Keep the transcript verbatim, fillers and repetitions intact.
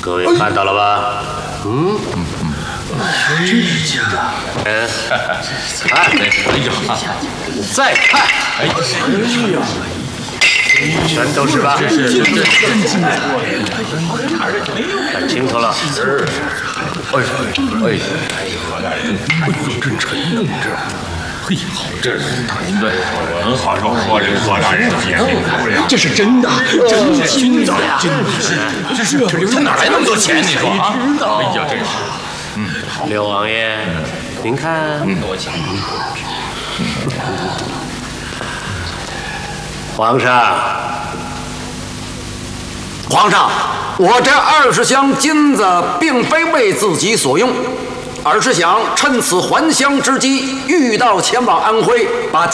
各位看到了吧？嗯嗯嗯，真是假的？嗯，看，哎呀，再看，哎呀，全都是吧？ 这是这这真精彩， 看清楚了。是。 哎呀哎呀，哎呦，这沉呢这。嘿，好，这是对，很好说，说这个多让人接近。 这是真的，真的金子呀！真是，这是这从哪来那么多钱？你说啊？哎呀，真是。 嗯，六王爷，您看，嗯，皇上， 皇上，我这二十箱金子并非为自己所用，而是想趁此还乡之机，欲到前往安徽，把